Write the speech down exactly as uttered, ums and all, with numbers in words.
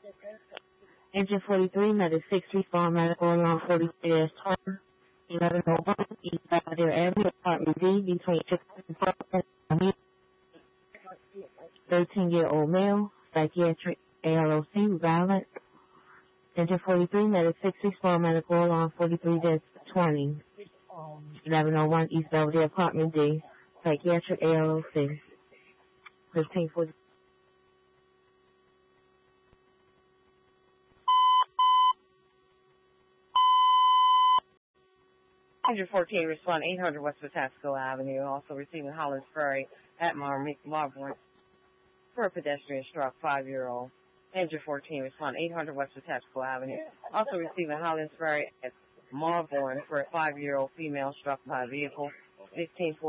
Engine forty-three, Medic six, respond medical alarm forty-three dash twelve, eleven oh one, East Belvedere Avenue, Apartment D, between six and twelve, thirteen-year-old male, psychiatric A L O C, violent. Engine forty-three, Medic six, respond medical alarm forty-three dash twenty, eleven oh one, East Belvedere, Apartment D, psychiatric A L O C, fifteen forty. one fourteen, respond eight hundred West Patapsco Avenue, also receiving Hollands Ferry at Mar- Marborn for a pedestrian struck five-year-old. Engine fourteen, respond eight hundred West Patapsco Avenue, also receiving Hollands Ferry at Marborn for a five-year-old female struck by a vehicle. fifteen forty.